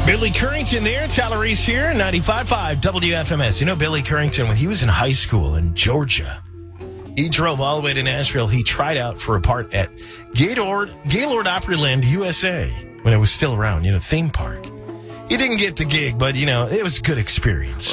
Billy Currington there, Tyler Reese here, 95.5 WFMS. You know Billy Currington, when he was in high school in Georgia, he drove all the way to Nashville. He tried out for a part at Gaylord Opryland, USA, when it was still around, theme park. He didn't get the gig, but, it was a good experience.